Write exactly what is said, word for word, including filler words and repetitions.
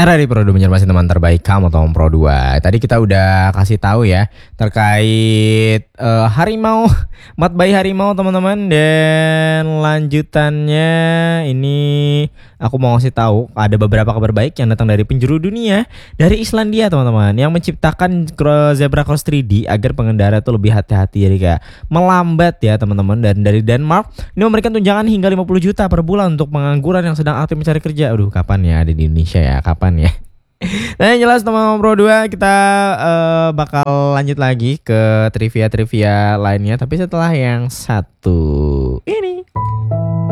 Cara di Pro dua menyermasi teman terbaik kamu Tom Pro dua. Tadi kita udah kasih tahu ya terkait uh, harimau, mat bayi harimau teman-teman, dan lanjutannya ini aku mau kasih tahu ada beberapa kabar baik yang datang dari penjuru dunia, dari Islandia teman-teman, yang menciptakan zebra cross tiga D agar pengendara tuh lebih hati-hati, jadi kayak melambat ya teman-teman. Dan dari Denmark ini memberikan tunjangan hingga lima puluh juta per bulan untuk pengangguran yang sedang aktif mencari kerja. Aduh, kapan ya ada di Indonesia ya? Kapan ya? Nah, yang jelas teman-teman Pro dua, kita uh, bakal lanjut lagi ke trivia-trivia lainnya, tapi setelah yang satu ini.